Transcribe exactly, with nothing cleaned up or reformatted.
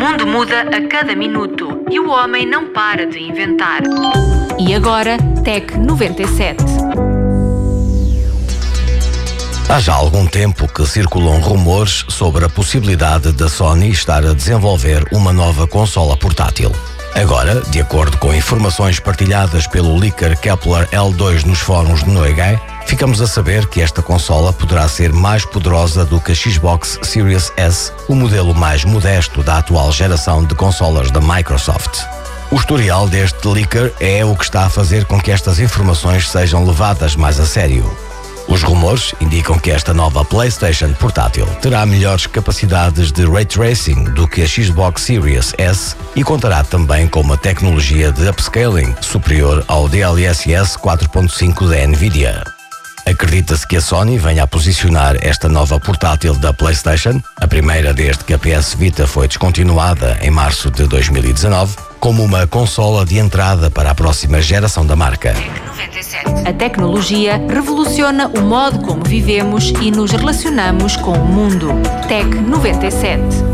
mundo muda a cada minuto e o homem não para de inventar. E agora, Tec noventa e sete. Há já algum tempo que circulam rumores sobre a possibilidade da Sony estar a desenvolver uma nova consola portátil. Agora, de acordo com informações partilhadas pelo leaker Kepler L dois nos fóruns de Newegg, ficamos a saber que esta consola poderá ser mais poderosa do que a Xbox Series S, o modelo mais modesto da atual geração de consolas da Microsoft. O historial deste leaker é o que está a fazer com que estas informações sejam levadas mais a sério. Os rumores indicam que esta nova PlayStation portátil terá melhores capacidades de Ray Tracing do que a Xbox Series S e contará também com uma tecnologia de upscaling superior ao D L S S quatro ponto cinco da Nvidia. Acredita-se que a Sony venha a posicionar esta nova portátil da PlayStation, a primeira desde que a P S Vita foi descontinuada em março de dois mil e dezanove, como uma consola de entrada para a próxima geração da marca. A tecnologia revoluciona o modo como vivemos e nos relacionamos com o mundo. Tec noventa e sete.